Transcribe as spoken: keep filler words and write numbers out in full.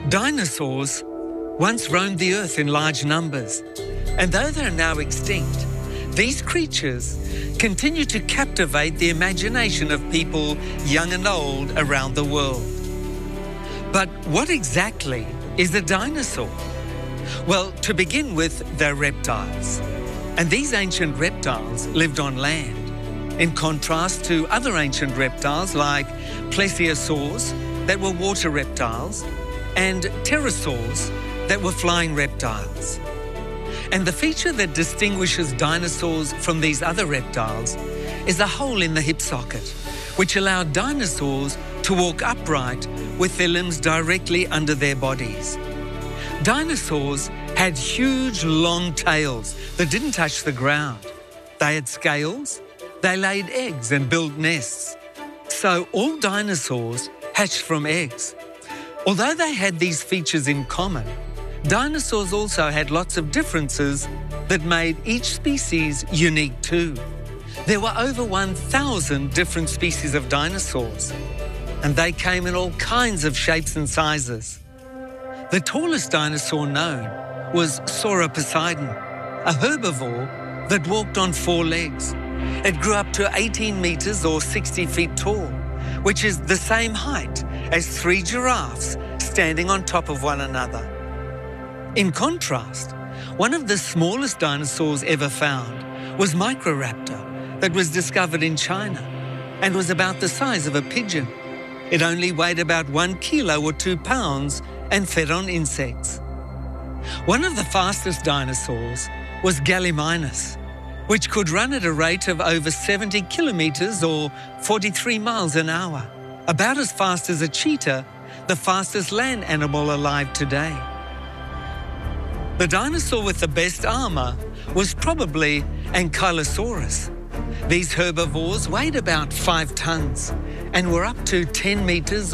Dinosaurs once roamed the earth in large numbers, and though they're now extinct, these creatures continue to captivate the imagination of people young and old around the world. But what exactly is a dinosaur? Well, to begin with, they're reptiles. And these ancient reptiles lived on land, in contrast to other ancient reptiles like plesiosaurs that were water reptiles and pterosaurs that were flying reptiles. And the feature that distinguishes dinosaurs from these other reptiles is a hole in the hip socket, which allowed dinosaurs to walk upright with their limbs directly under their bodies. Dinosaurs had huge, long tails that didn't touch the ground. They had scales, they laid eggs and built nests. So all dinosaurs hatched from eggs. Although they had these features in common, dinosaurs also had lots of differences that made each species unique too. There were over one thousand different species of dinosaurs, and they came in all kinds of shapes and sizes. The tallest dinosaur known was Sauroposeidon, a herbivore that walked on four legs. It grew up to eighteen meters or sixty feet tall, which is the same height as three giraffes standing on top of one another. In contrast, one of the smallest dinosaurs ever found was Microraptor, that was discovered in China and was about the size of a pigeon. It only weighed about one kilo or two pounds and fed on insects. One of the fastest dinosaurs was Gallimimus, which could run at a rate of over seventy kilometers or forty-three miles an hour, about as fast as a cheetah, the fastest land animal alive today. The dinosaur with the best armor was probably Ankylosaurus. These herbivores weighed about five tons and were up to ten meters